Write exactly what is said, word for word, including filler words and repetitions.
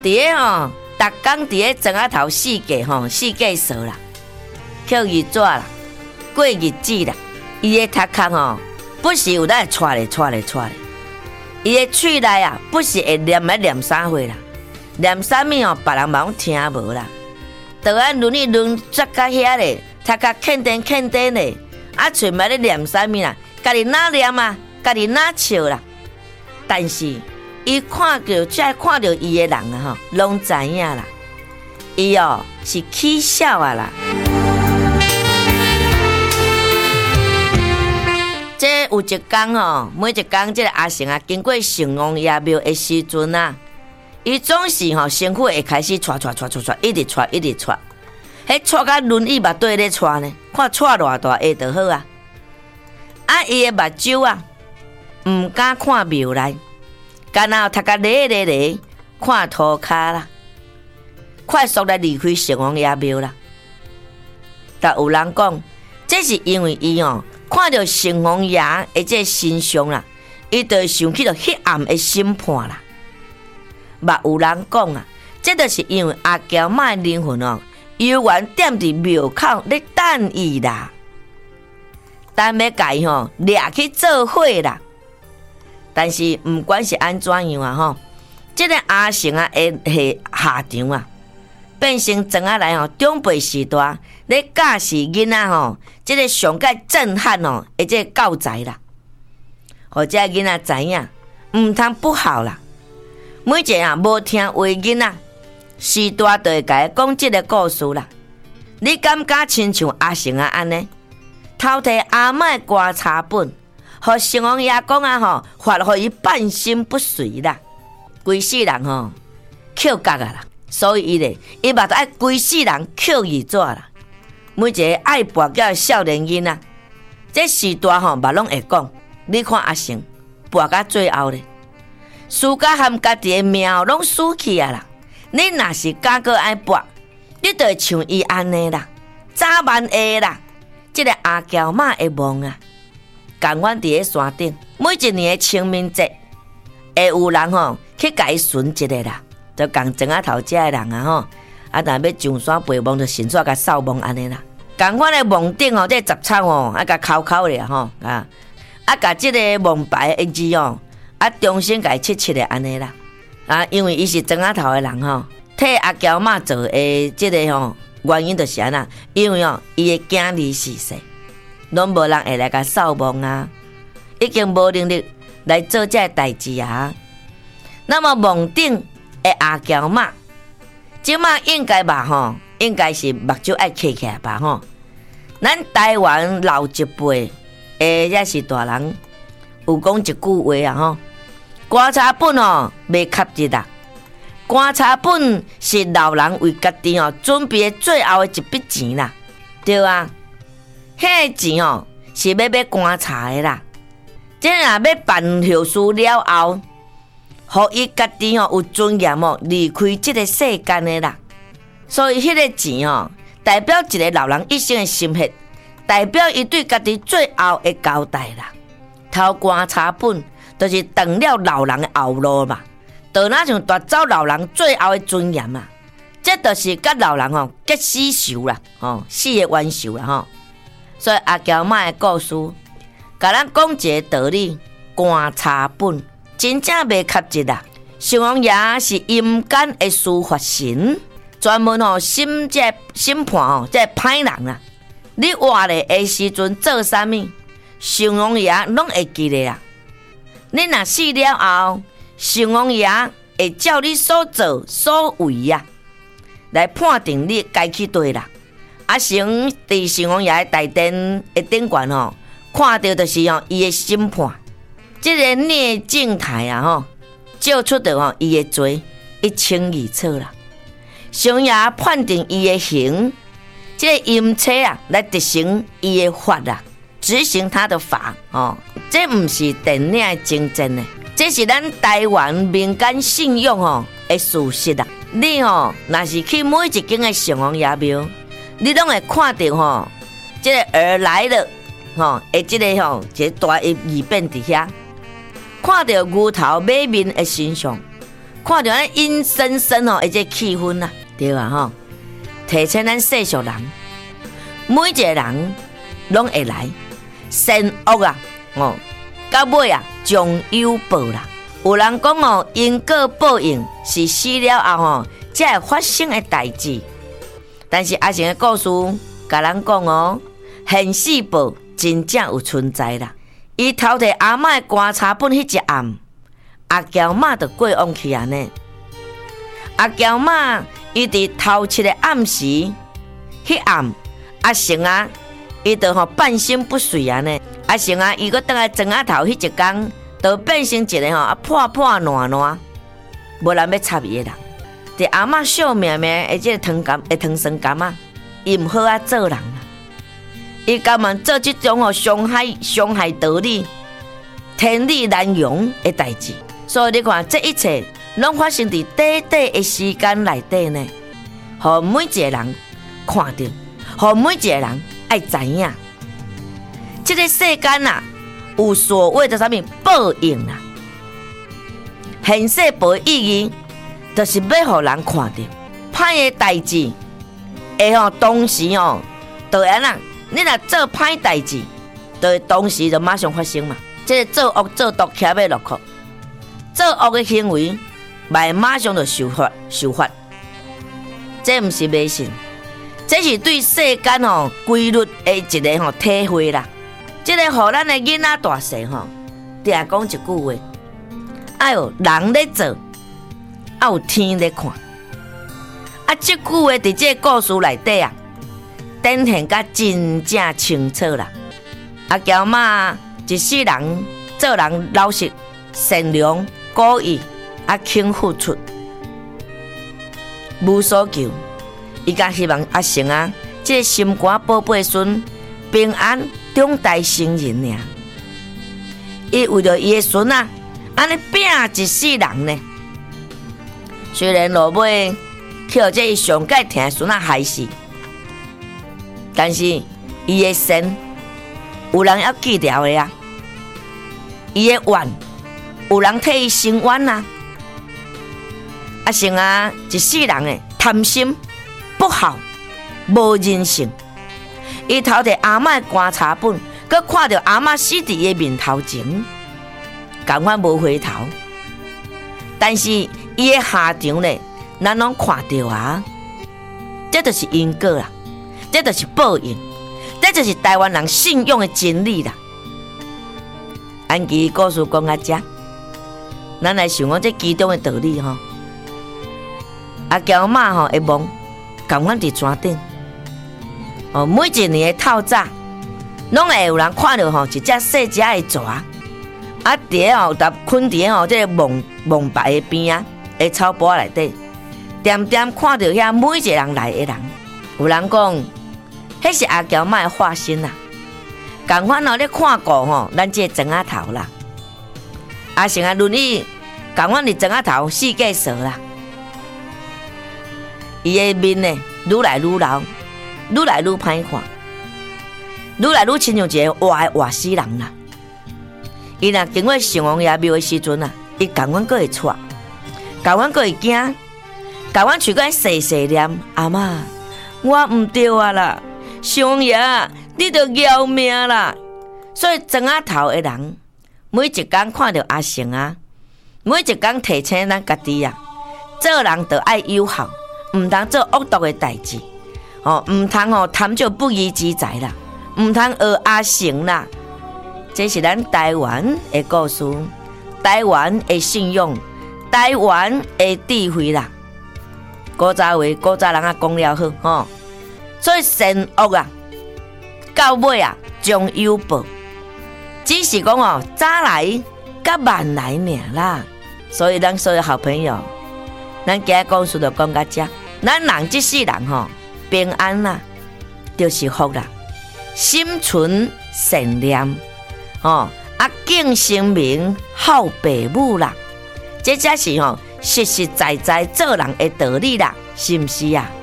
伫个吼，逐工伫个庄仔头四界吼，四界扫啦，捡鱼纸啦，过日子啦。伊个头壳吼，不是有来喘咧喘咧喘咧，伊个喙内啊，不是会念来念啥货啦，念啥物哦，别人嘛拢听无啦。倒安轮一轮抓到遐咧，头壳肯定肯定咧，啊，喙嘛咧念啥物啦，家己哪念啊，家己哪笑啦。但是伊看到，只要看到伊个人啊吼，拢知影啦，伊哦是起笑啊啦。这有一天吼，每一天这个阿成啊，经过城隍爷庙的时阵啊，伊总是吼身躯会开始喘喘喘喘喘，一直喘一直喘，迄喘甲轮椅嘛对咧喘呢，看喘偌大下就好啊。啊，伊的目睭啊，毋敢看庙内，干那头壳咧咧咧看涂骹啦，快速来离开城隍爷庙啦。但有人讲，这是因为伊哦。看到城隍爷的这身上啦，伊就想起了黑暗的审判啦。嘛有人讲啊，这就是因为阿娇妈的灵魂哦，永远踮伫庙口咧等伊啦，等要甲伊吼掠去做伙啦。但是毋管是安怎样啊吼，这个阿成啊会下场啊，变成庄仔内吼长辈时代咧教示囡仔吼。这个上界震撼哦，而这教材啦，或者囡仔知影，唔通不好啦。每一个啊无听话囡仔，时代就会甲伊讲这个故事啦。你感觉亲像阿成啊安尼，偷摕阿嬷的刮茶本，互城隍爷讲啊吼，发互伊半身不遂啦，规世人吼扣角啊啦，所以伊咧，伊嘛得爱规世人扣二纸啦。每一个爱跋筊的少年囡仔，这时代吼嘛拢会讲。你看阿成跋到最后咧，输甲含家己的命拢输去啊啦！你若是敢个爱跋，你就会像伊安尼啦，早晚下啦。这个阿娇妈的梦啊，共阮伫咧山顶，每一年的清明节，会有人吼去甲伊巡一个啦，就共庄仔头遮的人啊吼。啊！但要上山陪梦，就先煞甲扫梦安尼啦。共款的梦顶哦，这十仓哦，啊，甲敲敲咧吼啊，啊，甲即个梦牌的字哦，啊，重新甲伊切切咧安尼啦。啊，因为伊是庄仔头的人吼，替阿娇妈做的即个吼原因就是安那，因为哦，伊的囝儿逝世，拢无人会来甲扫梦啊，已经无能力来做这代志啊。那么梦顶的阿娇妈。即马应该吧吼，应该是目睭爱起起来吧吼。咱台湾老一辈诶，也是大人有讲一句话啊吼，观察本哦袂吸日啦，观察本是老人为家己哦准备最后的一笔钱啦，对啊，迄个钱哦是要要观察的啦，即若要办后事了后。互伊家己吼有尊严哦，离开这个世间的啦。所以迄个钱哦，代表一个老人一生的心血，代表伊对家己最后的交代啦。偷观察本，就是断了老人的后路嘛，就那像夺走老人最后的尊严嘛。这就是甲老人吼结死仇啦，吼死的冤仇啦吼。所以阿娇妈的故事，甲咱讲一个道理：观察本。真正袂吸日啦！城隍爷是阴间的司法神，专门吼审这审判吼这歹人啦。你活咧的时阵做啥物，城隍爷拢会记咧啦。你若死了后，城隍爷会照你所做所为啊，来判定你该去对啦。啊，成伫城隍爷大殿的顶悬吼，看到就是吼伊的审判。这个聂正台啊吼，照出着吼伊的罪一清二楚啦。城爷判定伊的刑，这个阴差啊来执行伊的法啦，执行他的法哦。这唔是电影的真正的，这是咱台湾民间信仰吼的事实啦。你吼若是去每一间的城隍爷庙，你拢会看到吼，这个儿来了吼，诶，这个吼一个大字变伫遐。看到牛头马面的形象， 看到咱阴森森哦，一个气氛啦，对啊吼，提醒咱世俗人，每一个人拢会来，善恶啊，哦，到尾啊，将有报啦。有人讲哦，因果报应是死了后吼才会发生的代志，但是阿成的故事甲咱讲哦，现世报真正有存在啦。伊偷摕阿嬷的观察本迄一暗，阿娇妈就过往去安尼。阿娇妈伊伫头七的暗时，迄暗阿成啊，伊就吼半身不遂安尼。阿成啊，伊搁倒来庄仔头迄一天，就变成一个吼啊破破烂烂，无人要插伊的人。伫阿嬷笑命命的即个汤柑，会汤酸柑啊，伊毋好啊做人啊。伊甘愿做即种吼伤害、伤害道理、天理难容的代志。所以你看，这一切拢发生伫短短的时间内底呢，互每一个人看到，互每一个人爱知影，这个世间啊，有所谓的啥物报应啦。现世报意义，就是要互人看到，歹的代志，会吼当时哦，就安那，你若做歹代志，就会当时就马上发生嘛。这个做恶做毒，徛要落库。做恶的行为，咪马上就受罚受罚。这毋是迷信，这是对世间吼规律的一个吼体会啦。这个互咱的囡仔大细吼，定讲一句话：哎哟，人咧做，啊有天咧看。啊，这句话伫这个故事内底啊，展现甲真正清楚啦。阿娇妈一世人做人老实、善良。故意啊，肯付出，无所求。伊甲希望阿成啊，这个心肝宝贝孙平安长大成人呢。伊为着伊的孙啊，安尼拼一世人呢。虽然落尾去互这伊上介疼的孙啊害死，但是伊的善有人要记牢的啊，伊的怨。有人替伊伸冤啊！阿成啊，一世人诶贪心、不孝、无人性。伊偷摕阿嬷观察本，佮看到阿嬷死伫伊面头前，共款无回头。但是伊诶下场咧，咱拢看到啊！这就是因果啦，这就是报应，这就是台湾人信仰诶真理啦。安吉故事讲到这。咱来想讲这其中的道理吼，阿娇妈吼会梦，共款伫床顶，哦，每一年的透早，拢会有人看到吼一只细只的蛇，啊，伫吼搭困伫吼这个梦梦白的边啊，的草坡内底，点点看到遐每一个人来的人，有人讲，迄是阿娇妈的化身啦，共款吼咧看过吼，咱这庄仔头啦。阿成啊，轮椅共阮伫庄仔头四界蛇啦，伊的面呢，愈来愈老，愈来愈歹看，愈来愈亲像一个活的活死人啦。伊若经过城隍爷庙的时阵啊，伊共阮阁会错，共阮阁会惊，共阮喙甲细细念阿嬷，我毋对啊啦，城隍爷，你着饶命啦。所以庄仔头的人。每一天看到阿成啊，每一天提醒咱家己啊，做人就爱有孝，毋通做恶毒的代志，哦，毋通吼贪著不义之财啦，毋通学阿成啦。这是咱台湾的故事，台湾的信仰，台湾的智慧啦。古早话，古早人啊讲了好吼，所以善恶啊，到尾啊将有报。只是讲哦，早来甲晚来尔啦，所以咱所有好朋友，咱今日故事就讲到这。咱人这世人吼、哦，平安啦，就是福啦，心存善念，哦，啊敬生命，好父母啦，这才是吼、哦、实实在在做人的道理啦，是毋是啊？